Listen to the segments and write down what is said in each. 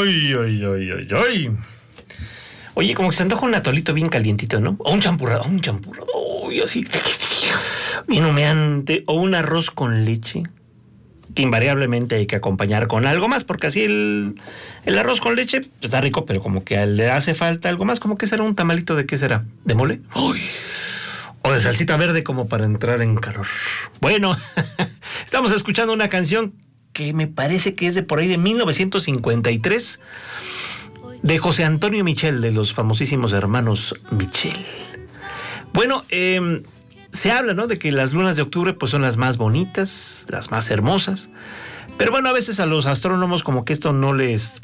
Ay, ay, ay, ay, ay. Oye, como que se antoja un atolito bien calientito, ¿no? O un champurrado, uy, así, bien humeante. O un arroz con leche, que invariablemente hay que acompañar con algo más, porque así el arroz con leche está rico, pero como que le hace falta algo más. ¿Cómo que será un tamalito de qué será? ¿De mole? Uy. O de salsita verde, como para entrar en calor. Bueno, estamos escuchando una canción que me parece que es de por ahí de 1953, de José Antonio Michel, de los famosísimos hermanos Michel. Bueno, se habla, ¿no?, de que las lunas de octubre pues son las más bonitas, las más hermosas, pero bueno, a veces a los astrónomos como que esto no les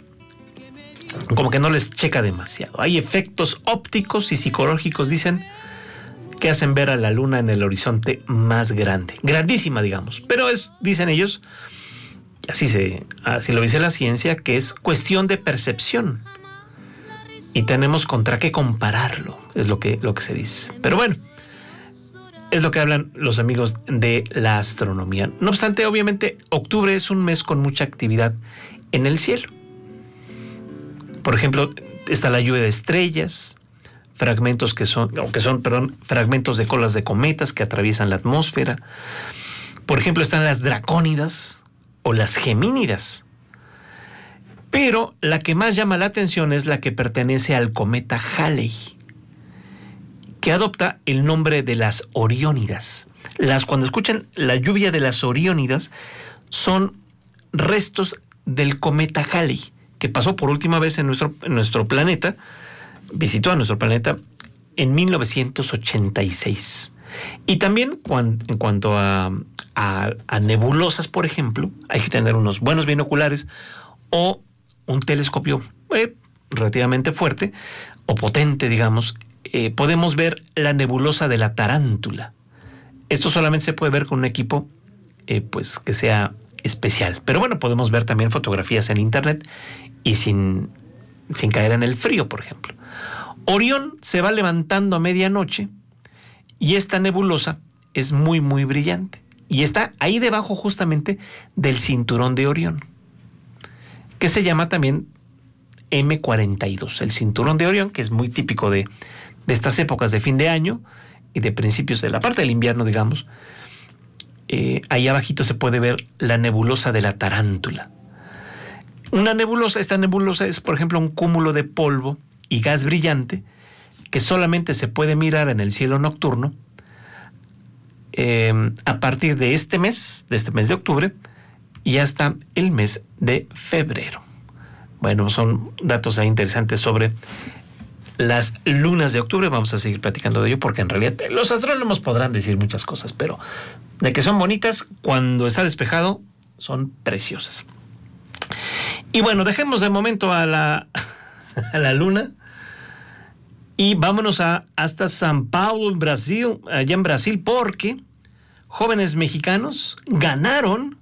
checa demasiado. Hay efectos ópticos y psicológicos, dicen, que hacen ver a la luna en el horizonte más grande, grandísima, digamos, pero dicen ellos, así lo dice la ciencia, que es cuestión de percepción y tenemos contra qué compararlo, es lo que se dice. Pero bueno, es lo que hablan los amigos de la astronomía. No obstante, obviamente, octubre es un mes con mucha actividad en el cielo. Por ejemplo, está la lluvia de estrellas, fragmentos fragmentos de colas de cometas que atraviesan la atmósfera. Por ejemplo, están las dracónidas o las gemínidas. Pero la que más llama la atención es la que pertenece al cometa Halley, que adopta el nombre de las Oriónidas. Cuando escuchan la lluvia de las Oriónidas, son restos del cometa Halley, que pasó por última vez en nuestro planeta, visitó a nuestro planeta en 1986. Y también en cuanto a nebulosas, por ejemplo, hay que tener unos buenos binoculares o un telescopio relativamente fuerte o potente, digamos. Podemos ver la nebulosa de la Tarántula. Esto solamente se puede ver con un equipo pues que sea especial. Pero bueno, podemos ver también fotografías en internet y sin caer en el frío, por ejemplo. Orión se va levantando a medianoche y esta nebulosa es muy, muy brillante. Y está ahí debajo justamente del cinturón de Orión, que se llama también M42, el cinturón de Orión, que es muy típico de estas épocas de fin de año y de principios de la parte del invierno, digamos. Ahí abajito se puede ver la nebulosa de la Tarántula. Esta nebulosa es, por ejemplo, un cúmulo de polvo y gas brillante que solamente se puede mirar en el cielo nocturno a partir de este mes de octubre y hasta el mes de febrero. Bueno, son datos ahí interesantes sobre las lunas de octubre. Vamos a seguir platicando de ello porque en realidad los astrónomos podrán decir muchas cosas, pero de que son bonitas cuando está despejado, son preciosas. Y bueno, dejemos de momento a la luna y vámonos hasta São Paulo, Brasil, allá en Brasil, porque jóvenes mexicanos ganaron